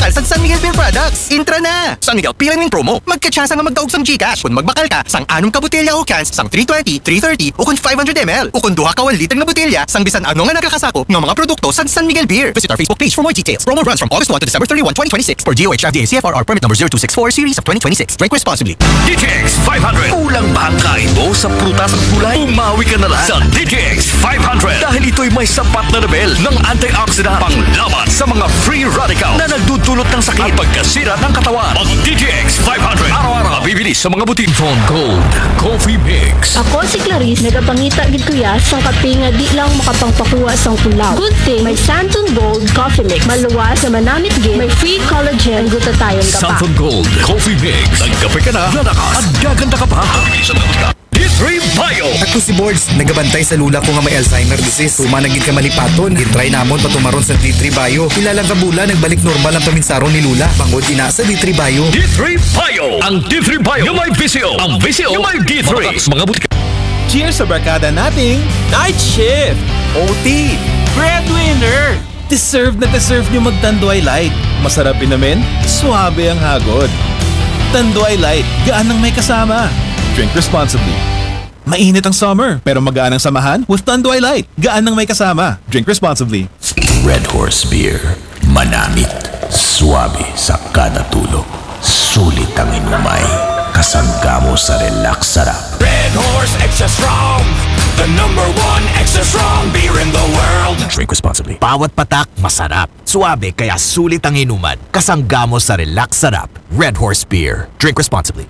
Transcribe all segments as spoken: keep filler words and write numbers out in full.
magbakal sa San Miguel Beer Products. Intra na! San Miguel Pilang ng promo. Magkatsyasa nga magdaog sang Gcash. Kung magbakal ka, sang anong ka botelya o cans, sang three twenty, three thirty, o kung five hundred milliliters. O kung duha ka one liter na botelya, sang bisan ano nga nakakasakop ng mga produkto sa San Miguel Beer. Visit our Facebook page for more details. Promo runs from August first to December thirty-first, twenty twenty-six for G O H F D A C F R R permit number zero two six four series of twenty twenty-six. Drink responsibly. D J X five hundred. Kulang ba ang kain mo sa prutas at gulay? Umawi ka na lang sa D J X five hundred dahil ito'y may sapat na level ng antioxidant panglaban sa mga free radical na nagdudulot ng sakit at pagkasira ng katawan. Ang D J X five hundred araw-araw mabibili sa mga butik. Von Gold Coffee Mix. Ako si Clarice, nagapangita gid kuya sa kape nga di lang makapangpakuha sang kulaw. Good thing may Santon Gold Coffee Mix. Maluwas na manamit gid, may free collagen, glutathione ka pa. Santon Gold Coffee Mix. Nagkape ka na, lalakas at gaganda ka pa. Sa mga butik. D three Bio. Ako si Boards, nagabantay sa lula ko nga may Alzheimer disease. Tuma naging ka malipaton, gitry namon patumaron sa D three Bio. Kilalang kabula, nagbalik normal ang paminsaron ni Lula. Bangod ina sa D three Bio. D three Bio. Ang D three Bio yung may visio. Ang visio yung may D three. Mga butik. Cheers sa barkada nating Night Shift! O T! Breadwinner! Deserve na deserve nyo mag-Tanduay Light. Masarap inamin, suabe ang hagod. Tanduay Light, gaan ang may kasama. Drink responsibly. Mainit ang summer, pero magaan ang samahan with Tanduay Light. Gaan ang may kasama. Drink responsibly. Red Horse Beer. Manamit. Suabe sa kada tulog. Sulit ang inumay. Kasangga mo sa relax sarap. Red Horse Extra Strong. The number one extra strong beer in the world. Drink responsibly. Bawat patak, masarap. Suabe, kaya sulit ang inuman. Kasangga mo sa relax sarap. Red Horse Beer. Drink responsibly.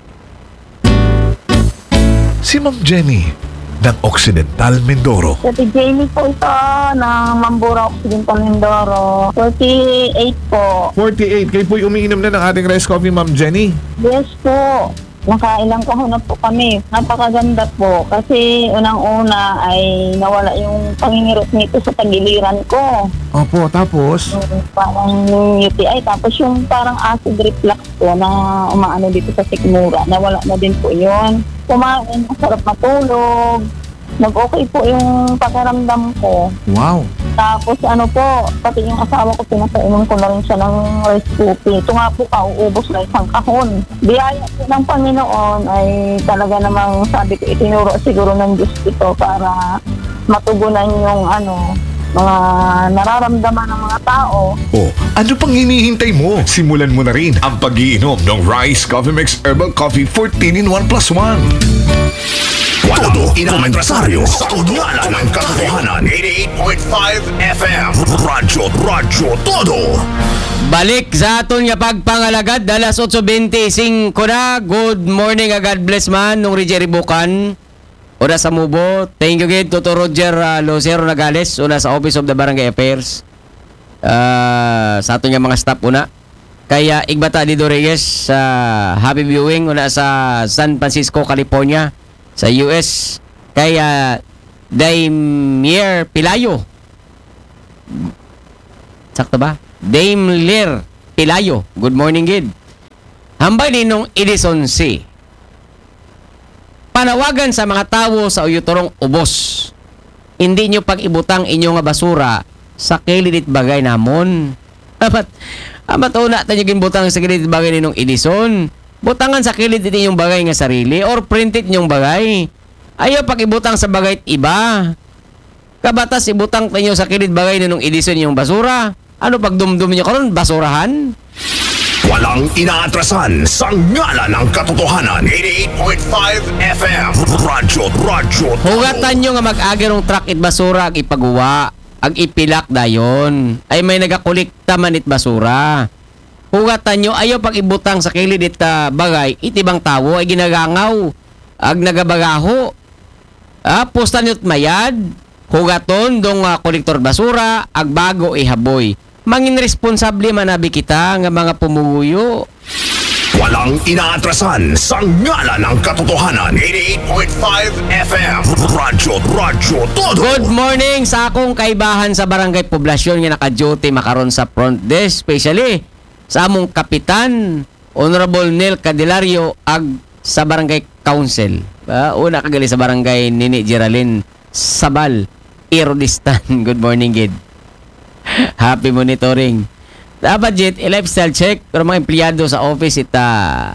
Si Ma'am Jenny ng Occidental Mindoro. Si Jamie po ito ng Mambura Occidental Mindoro. forty-eight po. forty-eight. Kayo po'y umiinom na ng ating rice coffee, Ma'am Jenny. Yes po. Nakailang kahon na po kami. Napakaganda po. Kasi unang-una ay nawala yung pangingirot nito sa tagiliran ko. Opo, tapos? Yung parang U T I. Tapos yung parang acid reflux ko na umaano dito sa sikmura. Nawala na din po yun. Kumain, masarap matulog. Nag-okay po yung pakiramdam ko. Wow. Tapos ano po, pati yung asawa ko, pinapainom ko na rin siya ng rice coffee. Ito nga po, kauubos na isang kahon. Biyaya po ng Panginoon ay talaga namang sabi ko, itinuro siguro ng Diyos ito para matugunan yung ano, mga nararamdaman ng mga tao. Oh, ano pang hinihintay mo? Simulan mo na rin ang pag-iinom ng Rice Coffee Mix Herbal Coffee fourteen in one plus one. Todo inaantrasaryo sa ugnala ng katotohanan. eighty-eight point five F M. Radyo, radyo, todo. Balik sa aton nga pagpangalagad alas eight twenty-five na. Good morning, God bless man nung Jerry Bukan. Una sa Mubo. Thank you again to Roger uh, Lucero Nagales. Una sa Office of the Barangay Affairs. Uh, sa aton nga mga staff una. Kaya Igbata Di Rodriguez sa uh, happy viewing una sa San Francisco, California sa U S. Kaya Daimier Pilayo. Sakto ba? Daimier Pilayo. Good morning, Gid. Hambay ninong Edison C. Panawagan sa mga tawo sa Uyutorong Ubos. Hindi nyo pag-ibutang inyo nga basura sa kilidit bagay namon. Amat, amat una tayo ginbutang sa kilidit bagay ninong Edison. Butangan sa kilidit inyong bagay nga sarili or printed inyong bagay. Ayaw pag-ibutang sa bagay iba. Kabatas ibutang tayo sa kilid bagay ninong Edison yung basura. Ano pagdumdum nyo karon basurahan? Walang inaatrasan sa ngala ng katotohanan. eighty-eight point five F M. Radyo, radyo, todo. Hugatan nyo nga mag-agi ng truck it basura ag ipagawa. Ag ipilak dayon. Ay may nagakolekta man it basura. Hugatan nyo ayaw pag-ibutang sa kilid it uh, bagay itibang tawo ay ginagangaw. Ag nagabagaho. Ah, postan nyo't mayad. Hugaton dong uh, kolektor basura ag bago ihaboy. Mangin responsable manabi kita nga mga pumuguyo. Walang inaatrasan sa ngala ng katotohanan. eighty-eight point five F M. Radyo, radyo, todo. Good morning sa akong kaibahan sa barangay poblasyon nga naka-duty makaron sa front desk, especially sa among kapitan Honorable Nel Cadillario ag sa barangay council. Uh, una kagali sa barangay Nini Geraldine Sabal Irodistan. Good morning, Gid. Happy monitoring. Dapat jet, i-lifestyle check. Pero mga empleyado sa office, ita...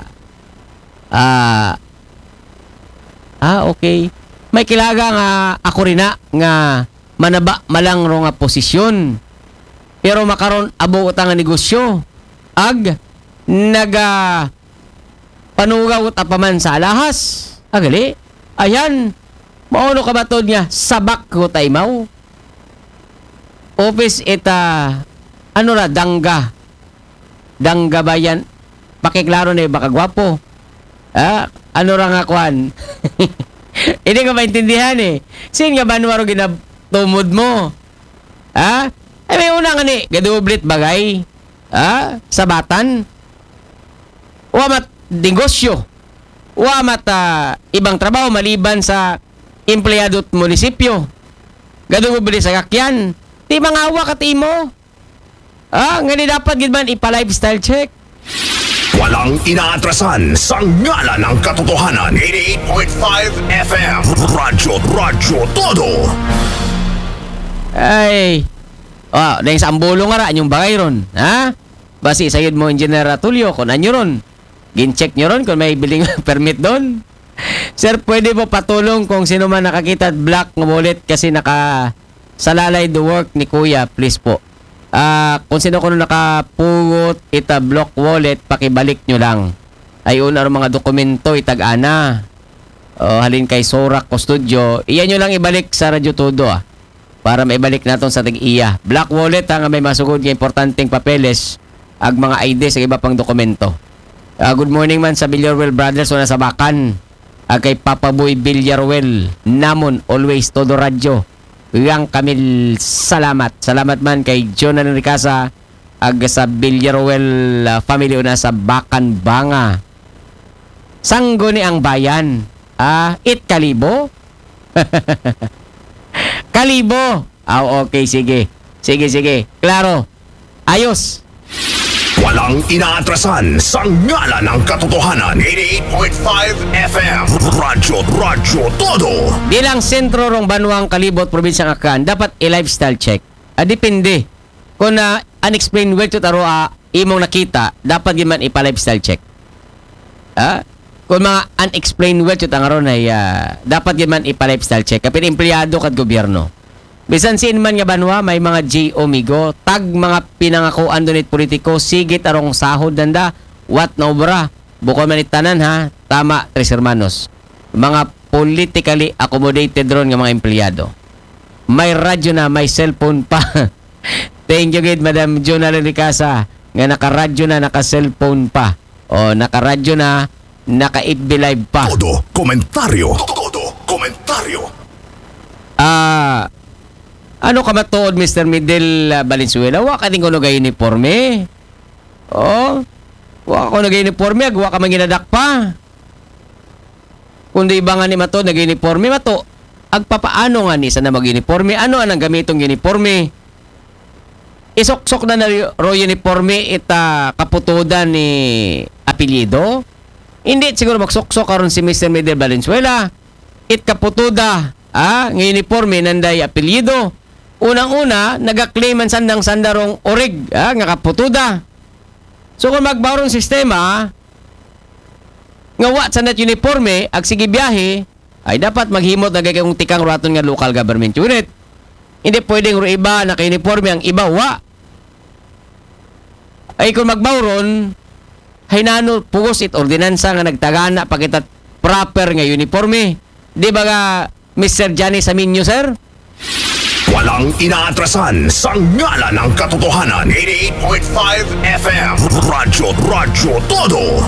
Ah... ah, okay. May kilaga nga ako rin na nga manaba malang ro nga posisyon. Pero makaron abo utang nga negosyo. Ag naga panugaw ta paman sa alahas. Agali. Ayan. Mauno ka batod nga sabak ko taymaw. Office ita ano ra dangga. Dangga ba yan? Pakiklaro na baka gwapo. Ah, ano ra nga kwan? Hindi ko maintindihan eh. Sin nga ba nuwaro ginatumod mo? Ha? Eh, may una nga ni, gadublit bagay. Ha? Sabatan. Wamat negosyo. Wamat uh, ibang trabaho maliban sa empleyado at munisipyo. Gadublit sa kakyan. Di mangawa ka timo. Ha? Nga ni dapat gid man ipa-lifestyle check. Walang inaatrasan sa ngalan ng katotohanan. eighty-eight point five F M Radyo, Radyo Todo. Ay. Oh, dahil sa ambulo nga ra yung bagay ron. Ha? Basi sayod mo Engineer Tulio kung anyo ron. Gin-check nyo ron kung may building permit doon. Sir, pwede po patulong kung sino man nakakita at black ng wallet kasi naka salalay the work ni Kuya. Please po. Ah, uh, kung sino kuno nakapugot ita block wallet, pakibalik nyo lang. Ay una ro mga dokumento itag-ana. O halin kay Sorak Custodio, iyan nyo lang ibalik sa Radyo Todo ah. Para maibalik naton sa tig-iya. Black wallet ha, nga may masugod nga importanteng papeles ag mga I D sa iba pang dokumento. Uh, good morning man sa Villarwell Brothers wala sa Bakan. Ag kay Papa Boy Villarwell namon always Todo Radyo. Yang kami salamat. Salamat man kay John Enricasa ag sa Villarwell uh, family una sa Bakan Banga. Sanggo ni ang bayan. Ah, it kalibo? Kalibo. Ah, okay, sige. Sige, sige. Klaro. Ayos. Walang inaatrasan sa ngalan ng katotohanan. eighty-eight point five F M Radyo, Radyo Todo. Bilang sentro rong Banwang Kalibot, Probinsyang Akan, dapat i-lifestyle check. Ah, depende. Kung na uh, unexplained wealth to taro uh, imong nakita, dapat giman ipa-lifestyle check. Ah, kung mga unexplained wealth to taro ay uh, dapat giman ipa-lifestyle check. Kapit empleyado kad gobyerno. Bisan sin man nga banwa may mga J O Migo, tag mga pinangakuan donit politiko, sigit arong sahod danda, what na obra. Bukod man itanan ha, tama, tres hermanos. Mga politically accommodated ron nga mga empleyado. May radyo na, may cellphone pa. Thank you gid Madam Jonal Ricasa nga naka-radyo na, naka-cellphone pa. O naka-radyo na, naka-F B live pa. Todo komentaryo. Todo komentaryo. Ah, ano ka matuod, Mister Midel uh, Valenzuela? Wa ka din ko nag-uniforme. Oh, wa ka nag-uniforme, agwa ka man ginadak pa. Kundi iba nga ni mato, nag-uniforme, mato. Agpapaano nga ni sa na mag-uniforme? Ano anang gamitong uniforme? Isok-sok na na ro uniforme ita kaputudan ni apelyido? Hindi, siguro magsok-sok karon si Mister Midel Valenzuela. It kaputuda, ah, ng uniforme nanday apelyido. Unang-una, nag-claim man sandang-sandarong orig, ah, nga kaputuda. So kung magbarong sistema, nga wa sandat uniforme, ag sige biyahe, ay dapat maghimot na gagawang tikang raton nga local government unit. Hindi pwedeng ro iba naka-uniforme, ang iba wa. Ay kung magbawron, hay nano, pugos it ordinansa nga nagtagana pakitat proper nga uniforme. Di ba nga, Mister Johnny Saminyo, sir? Walang inaatrasan sa ngalan ng katotohanan. eighty-eight point five F M Radyo, Radyo Todo.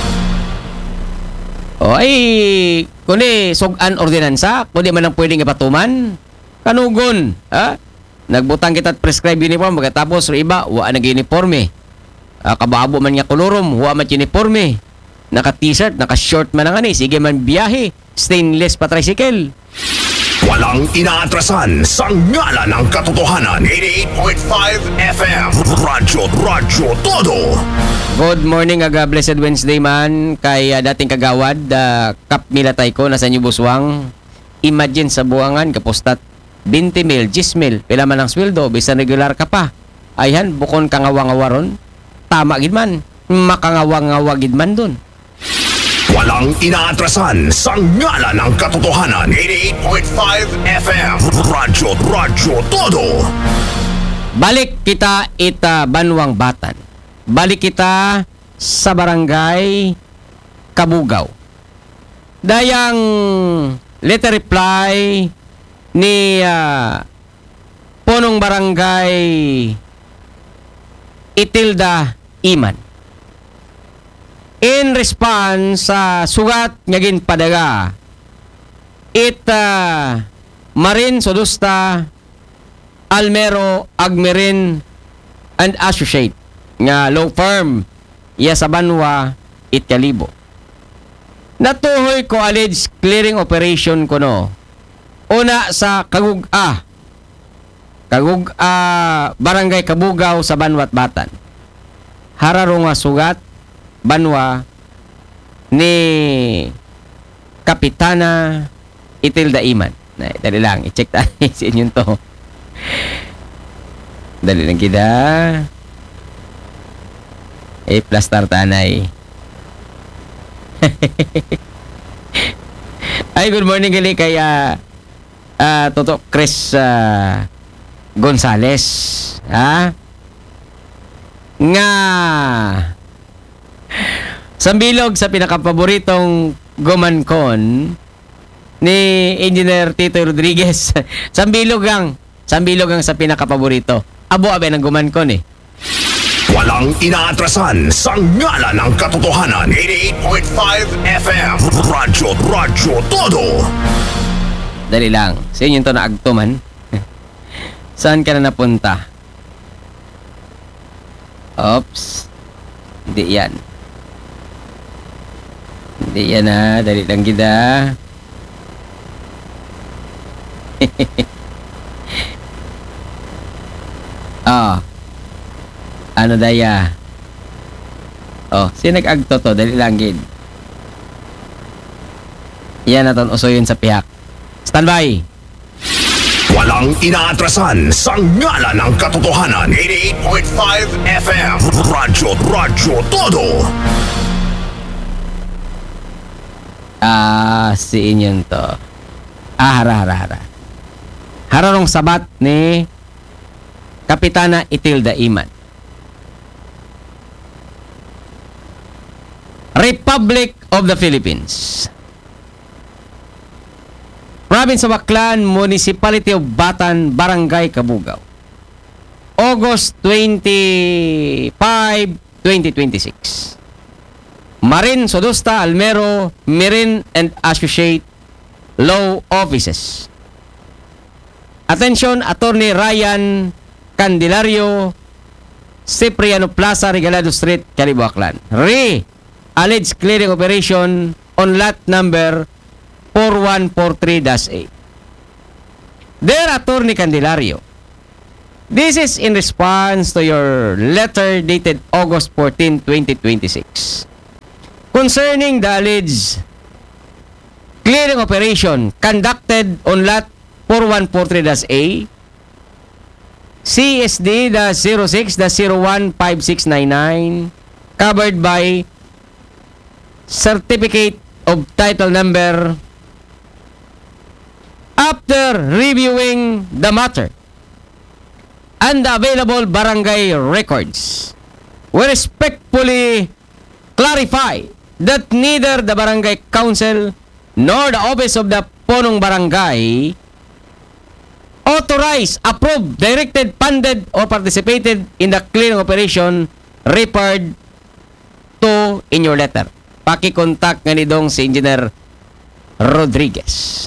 O ay, kundi sugan ordinansa, kundi man lang pwedeng ipatuman. Kanugon, ha? Nagbutang kita at prescribe uniform, magkatapos iba, wa nag-uniforme. Ah, kababo man nga kolorom, wa man uniforme. Naka-t-shirt, naka-short man nga ni, sige man biyahe, stainless pa tricycle. Walang inaatrasan sa ngalan ng katotohanan. eighty-eight point five F M Radyo, Radyo Todo. Good morning, aga blessed Wednesday man. Kay uh, dating kagawad, uh, Kap Milatay ko, nasa New Buswang. Imagine sa buwangan, kapostat twenty mil, ten mil, pila man ang sweldo, bisan regular ka pa. ayhan, bukon kangawa-ngawa ron. Tama gid man. Makangawa-ngawa gid man dun. Walang inaatrasan sa ngala ng katotohanan. eighty-eight point five F M. Radyo, radyo, todo. Balik kita ita Banwang Batan. Balik kita sa barangay Kabugaw. Dayang letter reply ni uh, punong barangay Itilda Iman. In response sa sugat nga ginpadaga, it uh, Marin Sodusta Almero Agmerin and Associate nga law firm iya sa Banwa Itkalibo. Natuhoy ko alleged clearing operation ko no. Una sa Kagug-A. Kagug-A barangay Kabugaw sa Banwat Batan. Hararo nga sugat Banwa ni Kapitana Itilda Iman. Na, dali lang, i-check tayo sa inyo to. Dali lang kita. Eh, plastar tanay. Ay, good morning gali kay uh, uh, Toto Chris uh, Gonzales. Ha? Nga sambilog sa pinakapaboritong gumankon ni Engineer Tito Rodriguez. Sambilog ang sambilog ang sa pinakapaborito. Abo abe ng gumankon eh. Walang inaatrasan sa ngala ng katotohanan. eighty-eight point five F M. Radyo, radyo, todo. Dali lang. Sa inyo to na agto man. Saan ka na napunta? Oops. Hindi yan. Hindi yan ha. Dali lang kita. Ah. Ano daya? Oh, sino nag-agto to? Dali lang gid. Yan na ton usoyon sa pihak. Standby. Walang inaatrasan sa ngala ng katotohanan. eighty-eight point five F M. Radyo, radyo, todo. Ah, si inyon to. Ah, hara, hara, hara. Hararong sabat ni Kapitana Itilda Iman. Republic of the Philippines. Province of Aklan, Municipality of Batan, Barangay Kabugaw. August twenty-fifth, twenty twenty-six. Marin Sodusta Almero, Mirin and Associate Law Offices. Attention, Attorney Ryan Candelario, Cipriano Plaza, Regalado Street, Calibo, Aklan. Re, alleged clearing operation on lot number four one four three dash eight. Dear Attorney Candelario, this is in response to your letter dated August fourteenth, twenty twenty-six concerning the alleged clearing operation conducted on lot four one four three dash A C S D zero six zero one five six nine nine covered by Certificate of Title Number. After reviewing the matter and the available barangay records, we respectfully clarify that neither the barangay council nor the office of the punong barangay authorized, approved, directed, funded, or participated in the clearing operation referred to in your letter. Paki-contact nga ni dong si Engineer Rodriguez.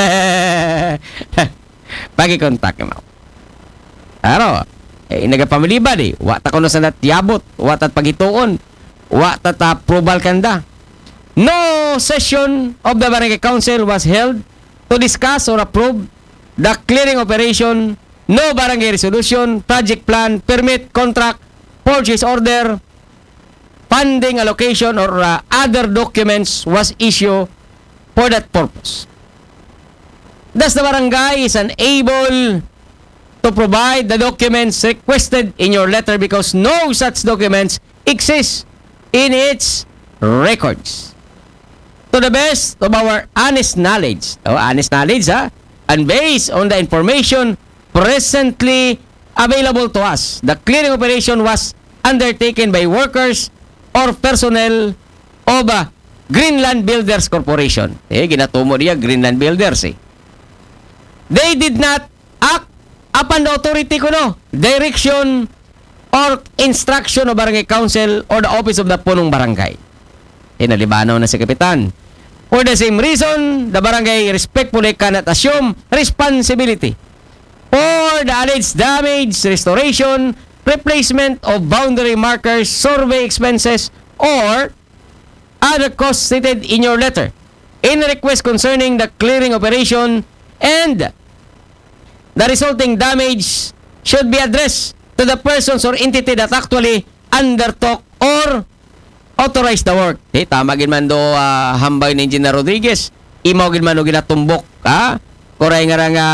Paki-contact mo. Aro, eh, nagapamilibad eh. Wata ko na sa natiyabot. Wata at pagituon. Wata at approval kanda. No session of the Barangay Council was held to discuss or approve the clearing operation. No barangay resolution, project plan, permit, contract, purchase order, funding allocation, or uh, other documents was issued for that purpose. Thus, the barangay is unable to to provide the documents requested in your letter because no such documents exist in its records. To the best of our honest knowledge, oh, honest knowledge ha, and based on the information presently available to us, the clearing operation was undertaken by workers or personnel of uh, Greenland Builders Corporation. Eh, ginatumo niya Greenland Builders eh. They did not act upon the authority ko no, direction or instruction of Barangay Council or the office of the punong barangay. Eh, nalibanaw na si Kapitan. For the same reason, the barangay respectfully cannot assume responsibility for the alleged damage, restoration, replacement of boundary markers, survey expenses, or other costs stated in your letter in request concerning the clearing operation, and the resulting damage should be addressed to the persons or entity that actually undertook or authorized the work. Eh, tama gin man do uh, hambay ni Engineer Rodriguez. Imaw gin man do ginatumbok, ha? Koray nga nga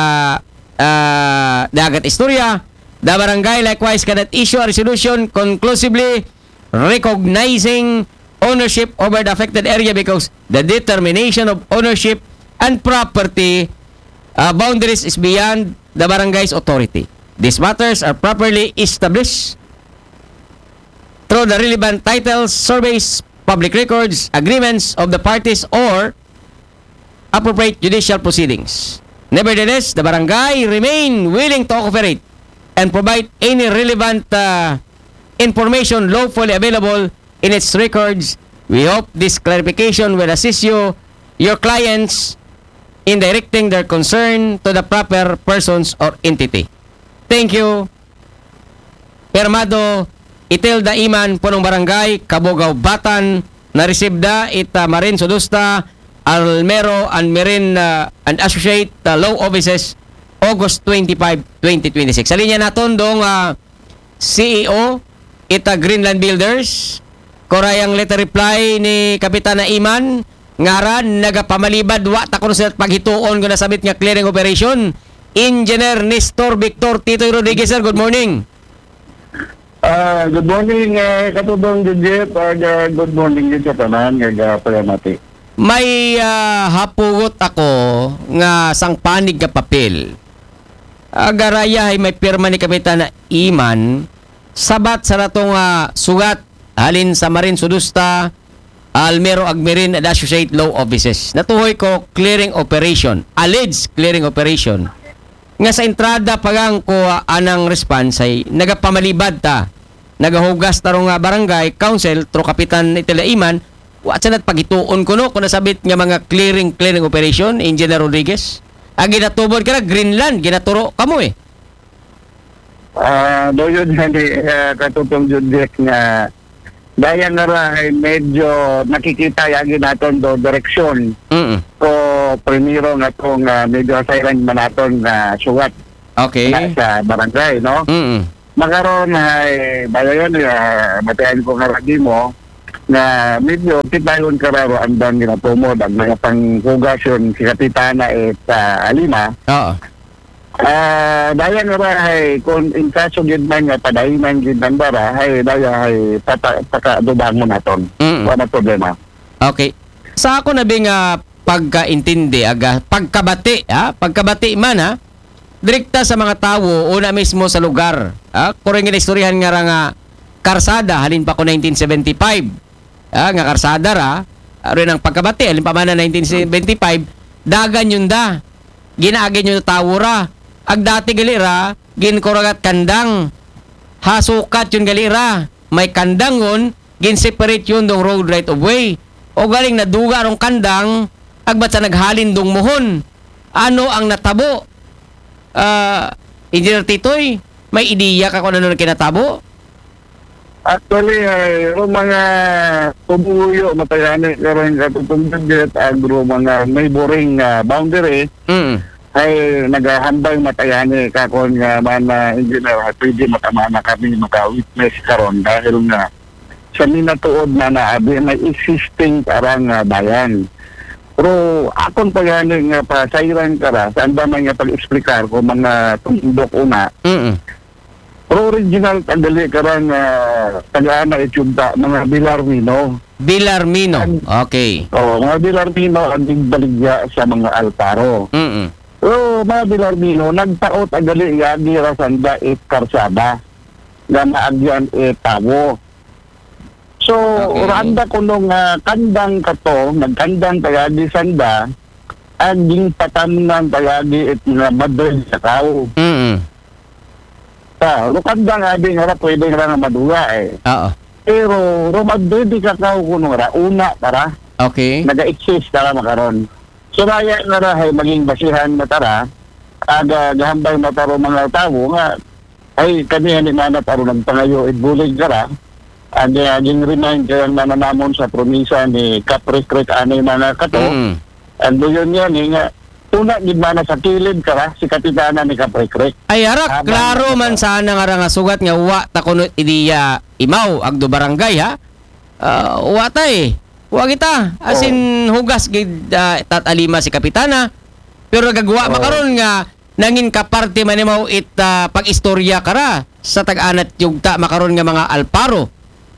uh, dagat istorya. The barangay likewise cannot issue a resolution conclusively recognizing ownership over the affected area because the determination of ownership and property uh, boundaries is beyond the barangay's authority. These matters are properly established through the relevant titles, surveys, public records, agreements of the parties, or appropriate judicial proceedings. Nevertheless, the barangay remain willing to cooperate and provide any relevant uh, information lawfully available in its records. We hope this clarification will assist you, your clients, in directing their concern to the proper persons or entity. Thank you. Permado Itilda Iman, punong barangay, Kabugaw, Batan, na-resibda ita Marin Sudusta, Almero and Marin uh, and Associate uh, Law Offices, August twenty-fifth, twenty twenty-six. Sa linya naton dong uh, C E O, ita Greenland Builders, korayang letter reply ni Kapitana Iman, ngaran, nagapamalibad, wa takono sa paghituon ko nasabit nga clearing operation, Engineer Nestor Victor Titoy Rodriguez, sir, good morning. Uh, good morning, uh, katubang Judith, or uh, good morning din sa tanan, nga palamati. May uh, hapugot ako nga sang panig nga papel. Agaraya ay may pirma ni Kapitana Iman, sabat sa natong uh, sugat, halin sa Marin Sudusta, Almero Agmerin and Associate Law Offices. Natuhoy ko clearing operation, alleged clearing operation. Nga sa entrada pagang ko uh, anang response ay nagapamalibad ta, nagahugas tarong nga barangay council tro Kapitan Itilda Iman, wa sanat pagituon ko no kung nasabit nga mga clearing clearing operation, Engineer Rodriguez. Ang ginatubod ka na Greenland, ginaturo kamo eh. Ah, uh, do yun hindi uh, katutong Judith nga dayan na ra ay medyo nakikita yagi naton do direksyon. Mm. So primero nga tong uh, medyo asayran man naton nga sugat. Okay. Na, sa barangay, no? Mm. Magaron ay bayan uh, batayan ko nga ragi mo na medyo titayon kararo andan nila tumod ang mga panghugasyon si Kapitana at uh, Alima. Oo. Ah, dayan nga ba ay kung in kaso gid man nga padayiman gid nang bara ay daya ay pata pakadubang mo naton. Mm. Wala problema. Okay. Sa ako na bing uh, pagkaintindi aga pagkabati ha, pagkabati man ha. Direkta sa mga tao una mismo sa lugar. Ha, kurang nga istoryahan nga ra nga karsada halin pa ko nineteen seventy-five. Ah, nga karsada ra, aron ang pagkabati alin pa man na nineteen seventy-five, dagan yun da. Ginaagin yung tawo ra. Ag dati galira, ginkuragat kandang. Hasukat yung galira. May kandangon, gin-separate yun dong road right of way. O galing naduga rong kandang, agbat sa naghalin dong muhon. Ano ang natabo? Uh, Engineer Titoy, may ideya ka kung ano na kinatabo? Actually, ay uh, mga tubuyo matayani karon katutong budget agro mga neighboring uh, boundary. Mm. Ay nagahambay matayani kakon nga man uh, engineer ay pwede matamana kami maka-witness karon dahil nga sa minatuod na naabi may existing parang uh, bayan. Pero akong pagano nga pa sayran ka ra, saan ba man nga pag-explicar ko mga tundok una. Mm. Pero original tandali ka ra nga tagaan na ityubda, mga Bilarmino. Bilarmino. Okay. O, mga Bilarmino ang baligya sa mga Alparo. Mm. Pero mga Bilarmino, nagtaot agali nga di rasanda it karsada na maagyan e tawo. So, Okay. randa ko nung uh, kandang kato, nagkandang tagadi sanda, aging patamnan tagadi it nga madol sa tao. Mm. Ta, kandang abi nga ra, pwede nga nga maduga eh. Oo. Pero, rumadol di kakao ko nung ra, una tara, Okay. naga-exist tara makaron. So, raya nga ra, ay maging basihan na tara, aga gahambay mataro mga tao nga, ay kami ni mana taro nagpangayo itbulig ka ra, ang aging remind kayo ang nananamon sa promisa ni Kaprik-Krik anay mga kato. Mm. Ando yun yan, eh, nga, tuna gid mana sa kilid ka ra, si kapitana ni Kaprik-Krik. Ay arak, Habang- klaro man sana nga ra nga sugat nga wa ta kuno idiya imaw agdo barangay ha. Ah, wa ta eh. Wa kita. As in hugas gid ah, tatalima si kapitana. Pero gagawa Oo. makaron nga nangin ka parte man imaw it ah, pag-istorya kara sa tag-anat yugta makaron nga mga Alparo.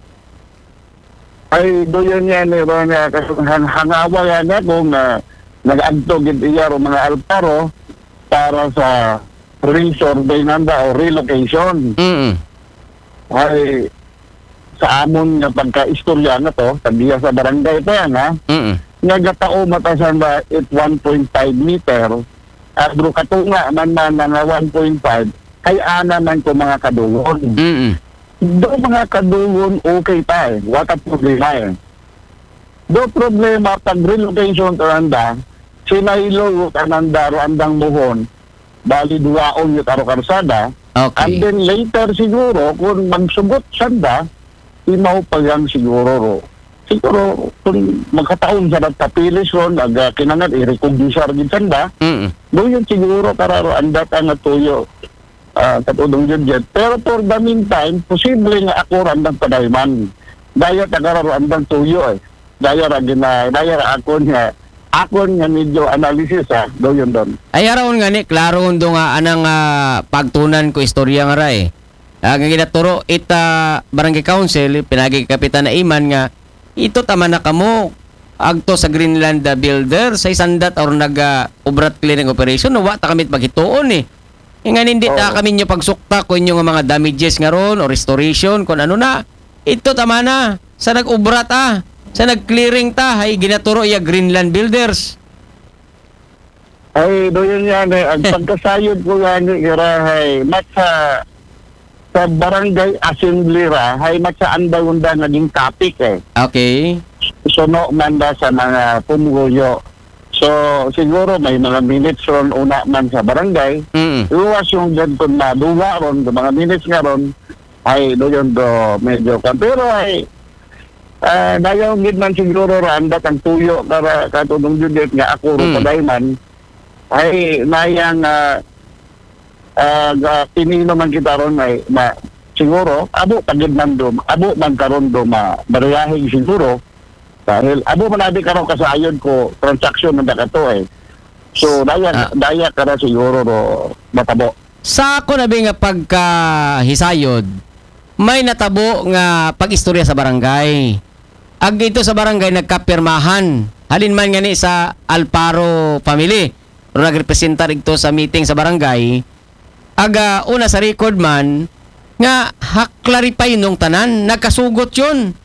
Ay, doon yan eh, ron nga, hang hangawa yan nga kung uh, nag-agto gid iya ro mga Alparo para sa re-survey nanda o relocation. Mm. Ay, sa amon nga pagka-istorya na to, tabiya sa barangay pa yan ha, Mm. nga gatao matasan ba it one point five meter, agro katunga man man nga one point five, kay ana man ko mga kadungon. Mm. Do mga kadungon okay pa eh, wata problema eh. Do problema pag relocation to nanda, sinahilo yung kananda ro andang muhon, bali duwaon yung taro karsada, and Okay. then later siguro, kung magsugot sanda, imaw pa yan siguro ro. Siguro, kung magkataon sa nagtapilis ron, nag uh, kinangat, i-recognisar din sanda, Mm. do yun siguro kararo andat ang natuyo. Uh, katulong yun dyan. Pero for the meantime, posible nga ako randang padayman. Daya tagararo andang tuyo eh. Daya ra gina, daya ra ako nga, ako nga medyo analysis ha, do yun doon. Ay aron nga ni klaro undo nga anang ah, pagtunan ko istorya nga ra eh. Ang ginaturo ita barangay council pinagi kapitan na Iman nga ito tama na kamo agto sa Greenland ah, builder sa isandat or nag ah, ubrat clearing operation no wa ta kami paghituon eh. Nga hindi ta Oo. kami nyo pagsukta kung yung mga damages nga ron o restoration kung ano na. Ito tama na sa nag-ubrat ah. Sa nag-clearing ta ay ginaturo iya Greenland builders. Ay, do yun yan eh. Ang pagkasayod ko nga ni Irahay, mat sa, sa barangay assembly ra, hay mat sa anda-unda naging topic eh. Okay. Suno man da sa mga pumuyo. So, siguro may mga minutes ron una man sa barangay. Mm. Luwas yung ganito na duga ron, mga minutes nga ron, ay do yun do medyo ka. Pero ay, uh, dayaw gid man siguro randat ang tuyo para katulong yun dit nga ako ro Mm. padayman, ay nayang uh, uh, pinino man kita ron ay ma, siguro, abo tagid man do, abo man karon do ma, bariyahing siguro, dahil abo man abi karon kasayon ko transaction man dakato eh. So daya Ah. daya kara siguro ro matabo. Sa ako na nga pagkahisayod, may natabo nga pag-istorya sa barangay. Ag ito sa barangay nagkapirmahan. Halin man nga ni sa Alparo family. Pero nagrepresentar ito sa meeting sa barangay. Aga una sa record man nga haklarify nung tanan. Nagkasugot yun.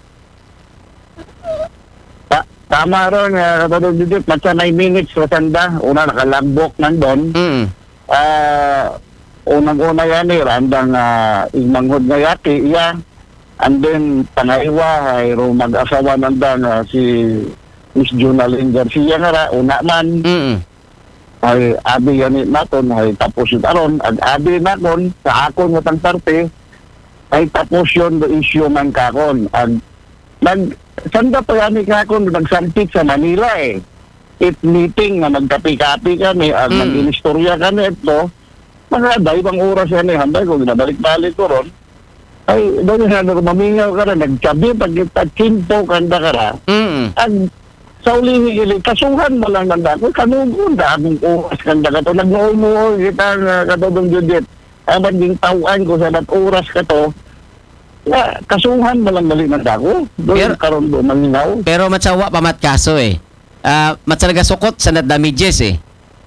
Ta- tama ron nga katulad dito matsa nine minutes sa sanda una nakalagbok nandon. Mm. Ah unang-una yan eh randang uh, imanghod nga yati iya. And then pangaiwa ay ro mag-asawa nanda nga si Miss Junalyn Garcia nga ra una man. Mm. Ay abi yan naton ay tapos yun aron ag abi naton sa akon nga tangtarte ay tapos yun the issue man kakon ag nag sanda pa yan kakon nagsampit sa Manila eh it meeting nga nagkapi-kapi kami ag Mm. nag-inistorya kami ito mga daibang oras yan eh hambay ko ginabalik-balik ko ron ay doon yan mamingaw ka na nagsabi pag kita kinto kanda ka ra Mm. ag sa ulihi ili kasuhan mo lang ng dako kanugon da akong oras kanda ka to nagmuo kita nga katodong judit aban ding tawaan ko sa dat oras ka to na kasuhan mo lang dali ng dako doon Pero- karon do mangingaw Pero matsawa pa mat kaso eh. Ah, matsalaga sukot sa nad damages eh.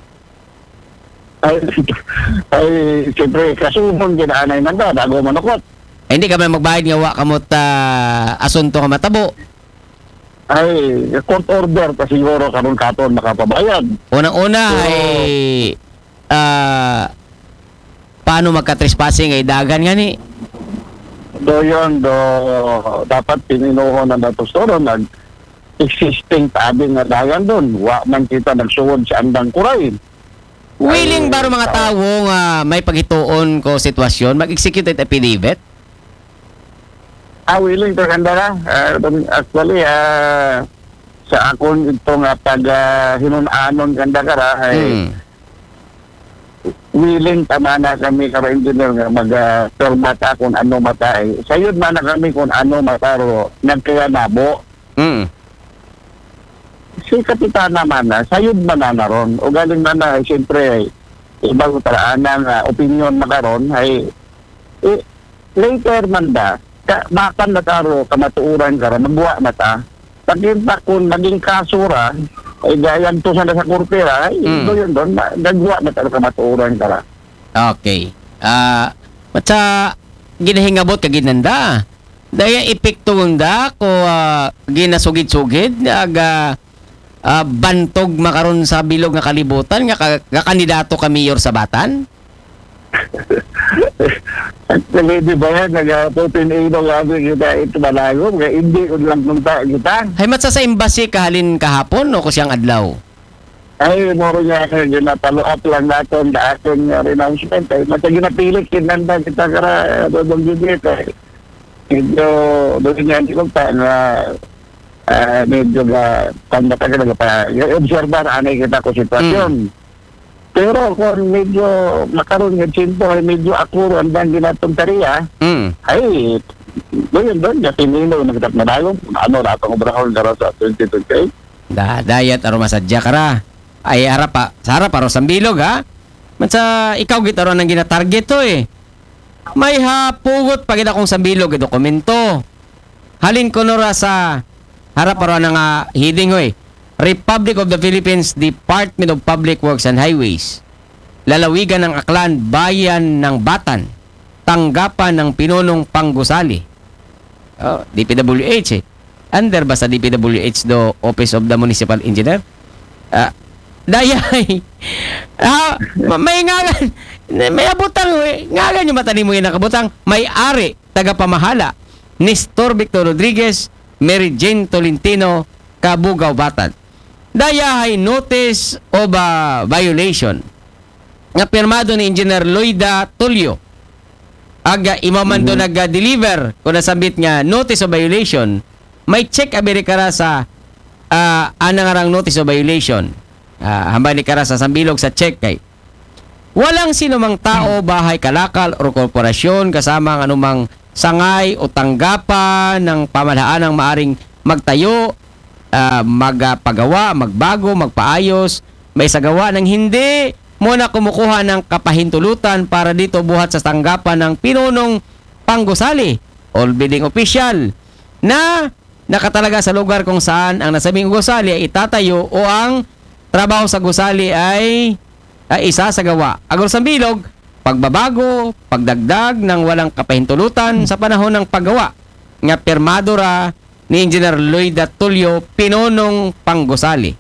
ay ay siyempre kasuhon ginaanay ng da dago manukot Ay, hindi ka man magbayad nga wa kamot ah, asunto nga matabo. ay court order pa siguro karon katon makapabayad Unang-una Oo. ay ah, paano magka-trespassing ay dagan nga ni. do yon do dapat pininuho na datos toro nag existing tabing nga dagan doon wa man kita nagsuwod sa andang kuray Willing baro mga tawo nga may paghituon ko sitwasyon mag-execute affidavit? ah willing to kanda na Ah, actually ah, sa akon ito nga pag uh, hinunanon kanda ka ra ay Hmm. willing tama na kami karo engineer nga mag uh, permata kung ano mata ay sayod man na kami kung ano mata ro nagkaya nabo Mm. si kapitan naman na sayod man na naron o galing man na siyempre ibang utaraan ng uh, opinion makaron ay eh, later man da ka, bakan na karo kamatuuran karo magbuwa mata pagkinta kung naging kasura ay gayan to sa sa korpera ay Mm. mm. yun doon nagbuwa na karo kamatuuran kara Okay. Ah, matsa ginahingabot ka ginanda. Daya epekto da ko ah, ginasugid-sugid aga ah, bantog makaron sa bilog nga kalibutan nga, ka- nga kandidato ka mayor sa Batan. actually di ba yan nag-putin ino gabi kita ito malago kaya hindi ko lang punta kita Hay matsa sa embassy kahalin kahapon o ko siyang adlaw. ay moro niya ka ginapalo up lang natin da ating uh, renouncement ay mata ginapilit kinanda kita kara dodong judit ay medyo doon niya hindi ko pa na ah, medyo ga tanda ka talaga pa observar anay kita ko sitwasyon pero kung medyo makaroon nga tsinto ay medyo akuro ang bang ginatong tariya Mm. ay doon doon niya pinilo nagtap na dayo ano ratong obrahon kara sa twenty twenty-eight Da dayat aro masadya kara. Ay ara pa, sa harap aro sa bilog ha. Matsa ikaw git aro nang gina-target to eh. May hapugot pagid akong sa bilog nga dokumento. Halin ko nora sa harap aro na nga heading hoy. Republic of the Philippines Department of Public Works and Highways. Lalawigan ng Aklan, Bayan ng Batan. Tanggapan ng Pinunong Panggusali. Oh, D P W H eh. Under ba sa D P W H do Office of the Municipal Engineer? Ah, dayay. Ah, ma- may ngalan. May abutang eh. Ngalan yung matanim mo yung nakabutang. May-ari, tagapamahala. Nestor Victor Rodriguez, Mary Jane Tolentino, Kabugaw, Batan. Dayahay notice of a violation nga pirmado ni Engineer Loida Tulio. Aga imamando mm-hmm. nag-deliver kung nasabit nga notice of violation, may check abiri kara sa uh, anang arang notice of violation. Uh, hambay ni kara sa sambilog sa check kay walang sinumang tao, bahay, kalakal o korporasyon kasama ang anumang sangay o tanggapan ng pamahalaan ang maaring magtayo, uh, magpagawa, magbago, magpaayos, may sagawa ng hindi muna kumukuha ng kapahintulutan para dito buhat sa tanggapan ng pinunong panggusali o bidding official na nakatalaga sa lugar kung saan ang nasabing gusali ay itatayo o ang trabaho sa gusali ay, ay isa sa gawa. Agor sa bilog, pagbabago, pagdagdag ng walang kapahintulutan sa panahon ng paggawa nga pirmado ra ni Engineer Loida Tulio, pinunong panggusali.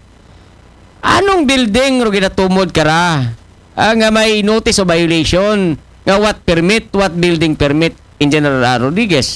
Anong building ro ginatumod kara? Ah, nga may notice of violation nga what permit, what building permit, Engineer uh, Rodriguez?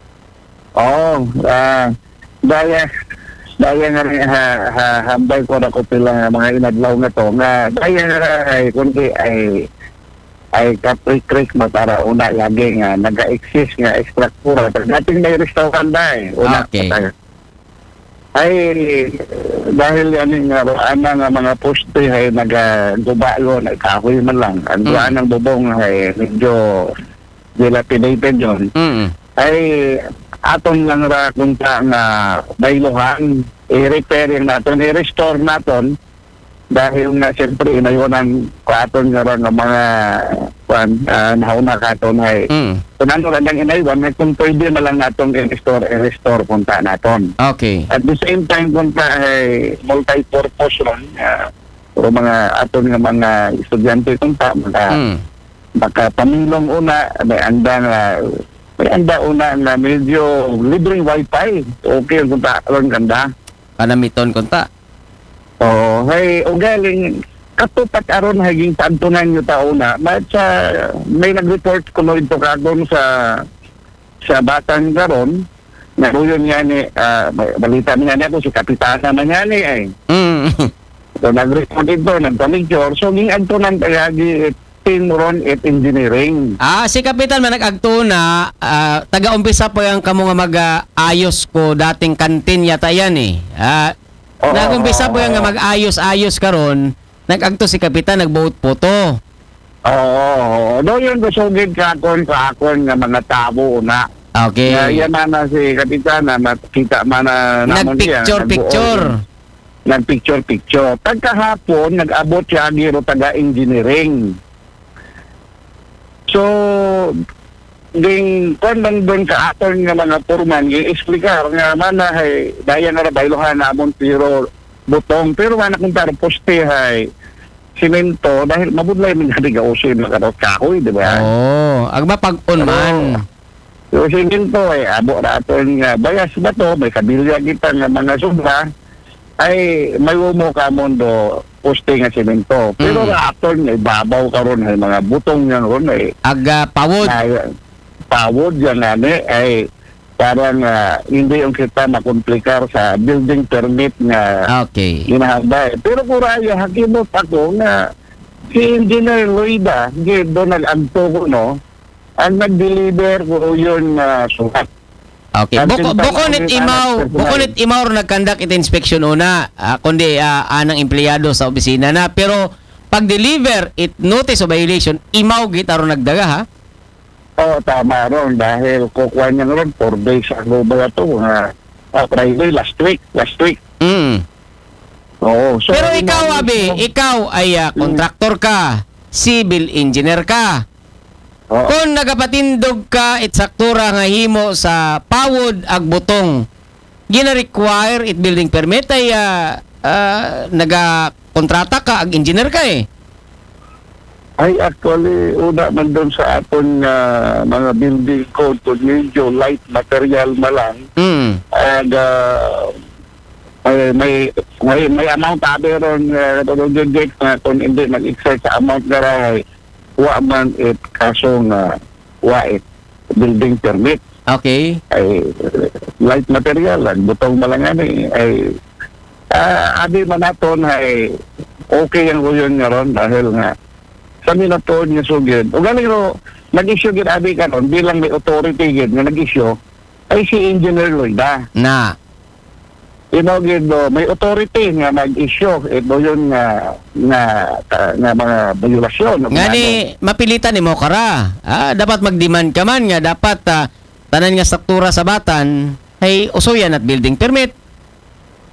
oh ah daya daya nga rin ha, ha, hambay ko na ko pila mga inadlaw nga to nga daya nga ay kundi ay ay kapri-krik matara una lagi nga naga-exist nga ekstruktura dating may restaurant na eh una Okay. patay. Ay dahil yan nga ana nga mga poste ay nagagubalo na kahoy man lang ang Mm. ng bubong ay medyo dilapidated yun Mm. ay aton lang ra kung ta nga baylohan i-repairing natin, i-restore natin dahil nga siyempre inayunan ko aton nga ron ng mga kwan, uh, nauna ka aton ay Mm. kung ano lang inayuan, may kung pwede na lang natin i-restore, i-restore punta natin. Okay. At the same time punta ay multi-purpose lang uh, o mga aton nga mga estudyante punta, mga Mm. baka pamilong una, may anda nga may anda una na medyo libreng wifi. Okay, punta ron ganda. Panamiton konta. Oo, hey, ugaling katupat aron haging tantunan nyo tauna. But sa may nag-report ko no ito kagon sa sa batang garon na ruyon nga ni uh, balita niya niya ko si kapitana man niya ni ay. Mm. So nag-report ito, nagpamicture. So ging antunan tagagi tinron at engineering. Ah, si Kapitan man nag-agto na ah, taga-umpisa po yung kamo nga mag-ayos ko dating kantin yata yan eh. Ah, Oo, nag-umpisa po yung nga mag-ayos-ayos karon, nag-agto si Kapitan nagbuot po Oo, do yun gusugid kakon kakon nga mga tabo na. Okay. Na yan na si kapitana makita man na namon siya. Nag-picture-picture. Nag-picture-picture. Pagkahapon, nag-abot siya giro taga-engineering. So, ding kung man doon ka aton nga mga turman, i-explicar nga man na hay, daya nga bailuhan namon pero butong, pero man akong taro poste hay, simento, dahil mabudlay man nga digausin na karot kahoy, di ba? Oh, agba pag-on man. So, simento ay abo na aton nga bayas ba to, may kabilya kita nga mga sobra, ay may umo ka mondo poste nga simento. Pero Mm. mm. aton ay babaw karon ay mga butong nga ron ay Aga pawod. na, pawod yan ani ay parang uh, hindi yung kita makomplikar sa building permit nga Okay. ginahanda. Pero kuraya hakimot ako na si Engineer Loida, do nag-agto ko no, ang nag-deliver ko yun na uh, sukat. Okay. Ang Buko tinta- bukonit ang imaw, tinta- bukonit imaw ro nagkandak it inspection una, ah, kundi ah, anang empleyado sa opisina na, pero pag deliver it notice of violation, imaw gid aron nagdaga ha. Oo, tama ron dahil kukuha niya ron four days ago ba ito nga uh, Friday last week, last week. Mm. Oo. So, Pero ano ikaw namin- abi, ikaw ay ah, contractor ka, civil engineer ka. Oo. Kung nagapatindog ka it saktura nga himo sa pawod ag butong, gina-require it building permit ay ah, ah, naga-kontrata ka ag engineer ka eh. Ay, actually, una man doon sa aton uh, mga building code kung medyo light material malang Mm. and uh, may, may, may, may amount tabi ron uh, na kung hindi mag-excite sa amount na rin wa man it kaso nga wa it building permit Okay. ay uh, light material lang butong malangan eh ay uh, abi man naton ay okay ang yun nga ron dahil nga sa minaton niya sugid o galing ro nag-issue gid abi karon bilang may authority gid nga nag-issue ay si Engineer Loida. Na. Ino gid do may authority nga mag-issue ito yun nga nga ta- nga mga violasyon Nga ni mapilitan nimo kara. Ah, dapat mag-demand ka man nga dapat ah, tanan nga struktura sa batan ay usuyan at building permit.